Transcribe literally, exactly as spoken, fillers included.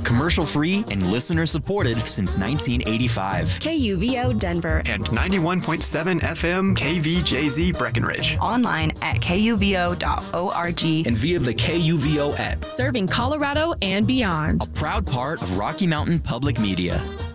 Commercial free and listener supported since nineteen eighty-five. K U V O Denver. And ninety-one point seven F M K V J Z Breckenridge. Online at K U V O dot org. And via the K U V O app. Serving Colorado and beyond. A proud part of Rocky Mountain Public Media.